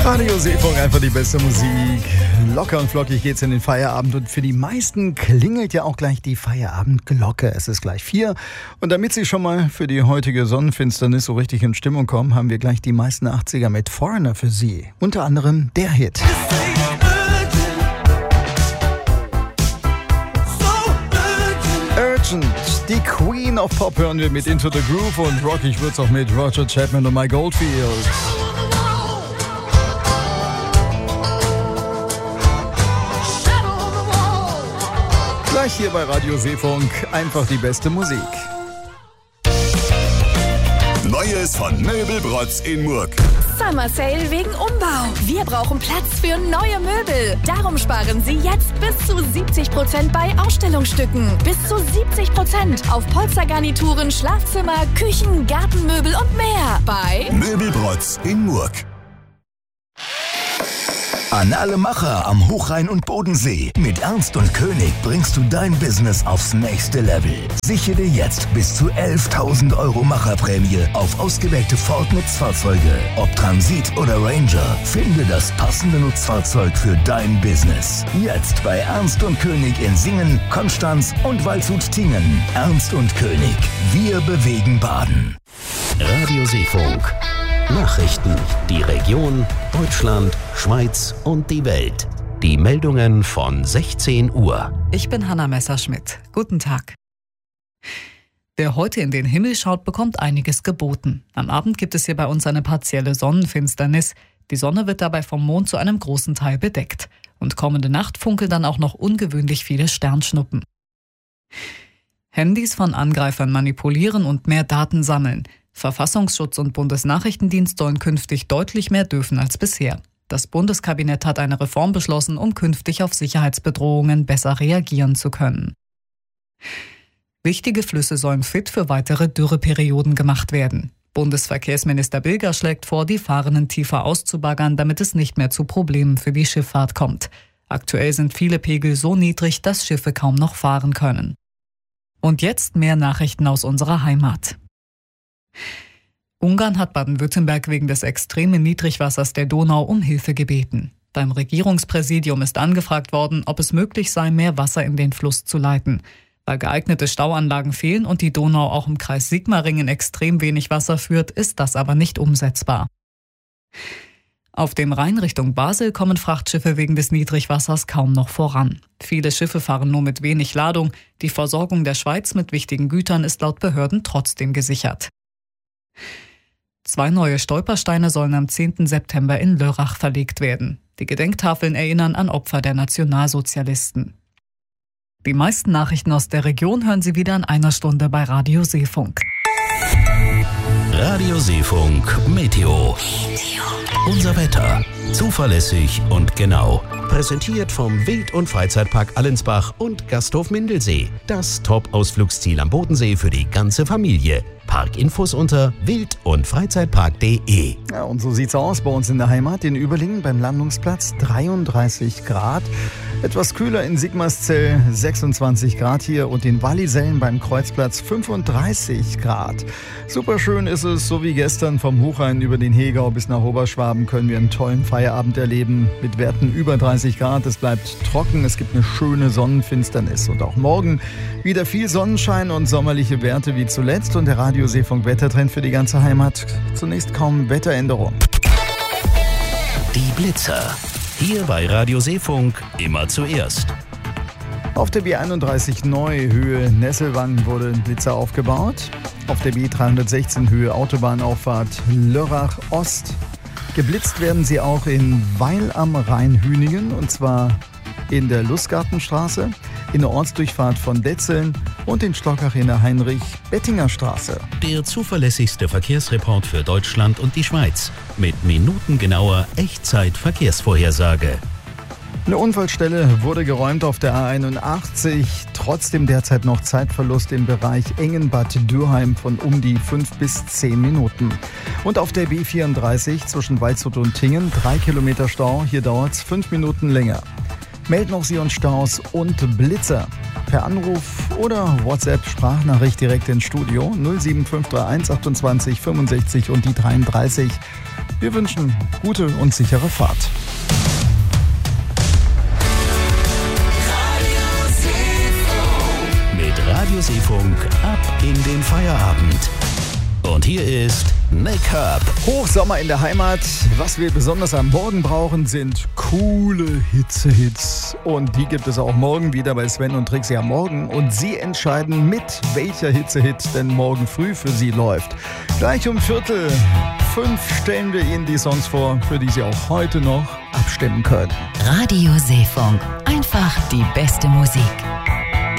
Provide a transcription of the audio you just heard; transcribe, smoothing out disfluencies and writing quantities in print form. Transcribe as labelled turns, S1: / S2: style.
S1: Radio Seefunk, einfach die beste Musik. Locker und flockig geht's in den Feierabend und für die meisten klingelt ja auch gleich die Feierabendglocke. Es ist gleich 4 und damit Sie schon mal für die heutige Sonnenfinsternis so richtig in Stimmung kommen, haben wir gleich die meisten 80er mit Foreigner für Sie. Unter anderem der Hit. Urgent, die Queen of Pop hören wir mit Into the Groove und rockig wird's auch mit Roger Chapman und My Goldfield. Gleich hier bei Radio Seefunk, einfach die beste Musik.
S2: Neues von Möbelbrotz in Murg.
S3: Summer Sale wegen Umbau. Wir brauchen Platz für neue Möbel. Darum sparen Sie jetzt bis zu 70% bei Ausstellungsstücken. Bis zu 70% auf Polstergarnituren, Schlafzimmer, Küchen, Gartenmöbel und mehr. Bei
S2: Möbelbrotz in Murg.
S4: An alle Macher am Hochrhein und Bodensee. Mit Ernst und König bringst du dein Business aufs nächste Level. Sichere jetzt bis zu 11.000 € Macherprämie auf ausgewählte Ford-Nutzfahrzeuge. Ob Transit oder Ranger, finde das passende Nutzfahrzeug für dein Business. Jetzt bei Ernst und König in Singen, Konstanz und Waldshut-Tiengen. Ernst und König. Wir bewegen Baden.
S5: Radio Seefunk. Nachrichten, die Region, Deutschland, Schweiz und die Welt. Die Meldungen von 16 Uhr.
S6: Ich bin Hanna Messerschmidt. Guten Tag. Wer heute in den Himmel schaut, bekommt einiges geboten. Am Abend gibt es hier bei uns eine partielle Sonnenfinsternis. Die Sonne wird dabei vom Mond zu einem großen Teil bedeckt. Und kommende Nacht funkeln dann auch noch ungewöhnlich viele Sternschnuppen. Handys von Angreifern manipulieren und mehr Daten sammeln. Verfassungsschutz und Bundesnachrichtendienst sollen künftig deutlich mehr dürfen als bisher. Das Bundeskabinett hat eine Reform beschlossen, um künftig auf Sicherheitsbedrohungen besser reagieren zu können. Wichtige Flüsse sollen fit für weitere Dürreperioden gemacht werden. Bundesverkehrsminister Bilger schlägt vor, die Fahrenden tiefer auszubaggern, damit es nicht mehr zu Problemen für die Schifffahrt kommt. Aktuell sind viele Pegel so niedrig, dass Schiffe kaum noch fahren können. Und jetzt mehr Nachrichten aus unserer Heimat. Ungarn hat Baden-Württemberg wegen des extremen Niedrigwassers der Donau um Hilfe gebeten. Beim Regierungspräsidium ist angefragt worden, ob es möglich sei, mehr Wasser in den Fluss zu leiten. Weil geeignete Stauanlagen fehlen und die Donau auch im Kreis Sigmaringen extrem wenig Wasser führt, ist das aber nicht umsetzbar. Auf dem Rhein Richtung Basel kommen Frachtschiffe wegen des Niedrigwassers kaum noch voran. Viele Schiffe fahren nur mit wenig Ladung. Die Versorgung der Schweiz mit wichtigen Gütern ist laut Behörden trotzdem gesichert. 2 neue Stolpersteine sollen am 10. September in Lörrach verlegt werden. Die Gedenktafeln erinnern an Opfer der Nationalsozialisten. Die meisten Nachrichten aus der Region hören Sie wieder in einer Stunde bei Radio Seefunk.
S5: Radio Seefunk Meteo. Unser Wetter. Zuverlässig und genau. Präsentiert vom Wild- und Freizeitpark Allensbach und Gasthof Mindelsee. Das Top-Ausflugsziel am Bodensee für die ganze Familie. Parkinfos unter wild- und freizeitpark.de.
S1: Ja, und so sieht's aus bei uns in der Heimat. In Überlingen beim Landungsplatz 33 Grad. Etwas kühler in Sigmarszell 26 Grad hier und in Wallisellen beim Kreuzplatz 35 Grad. Super schön ist es, so wie gestern vom Hochrhein über den Hegau bis nach Oberschwaben können wir einen tollen Feierabend erleben mit Werten über 30 Grad. Es bleibt trocken, es gibt eine schöne Sonnenfinsternis und auch morgen wieder viel Sonnenschein und sommerliche Werte wie zuletzt und der Radio Seefunk Wettertrend für die ganze Heimat. Zunächst kaum Wetteränderung.
S5: Die Blitzer. Hier bei Radio Seefunk immer zuerst.
S1: Auf der B31 neu Höhe Nesselwang wurde ein Blitzer aufgebaut. Auf der B316 Höhe Autobahnauffahrt Lörrach Ost. Geblitzt werden sie auch in Weil am Rhein-Hüningen und zwar in der Lustgartenstraße, in der Ortsdurchfahrt von Detzeln und in Stockach in der Heinrich-Bettinger-Straße.
S5: Der zuverlässigste Verkehrsreport für Deutschland und die Schweiz. Mit minutengenauer Echtzeit-Verkehrsvorhersage.
S1: Eine Unfallstelle wurde geräumt auf der A81. Trotzdem derzeit noch Zeitverlust im Bereich Engenbad Dürheim von um die 5 bis 10 Minuten. Und auf der B34 zwischen Waldshut und Tingen 3 Kilometer Stau. Hier dauert es 5 Minuten länger. Melden auch Sie uns Staus und Blitzer. Per Anruf oder WhatsApp-Sprachnachricht direkt ins Studio 07531 28 65 und die 33. Wir wünschen gute und sichere Fahrt.
S5: Mit Radio Seefunk ab in den Feierabend. Und hier ist Nick Herb.
S1: Hochsommer in der Heimat. Was wir besonders am Morgen brauchen, sind coole Hitze-Hits. Und die gibt es auch morgen wieder bei Sven und Trixie am Morgen. Und sie entscheiden mit, welcher Hitze-Hit denn morgen früh für sie läuft. Gleich um 4:45 stellen wir Ihnen die Songs vor, für die Sie auch heute noch abstimmen können.
S7: Radio Seefunk. Einfach die beste Musik.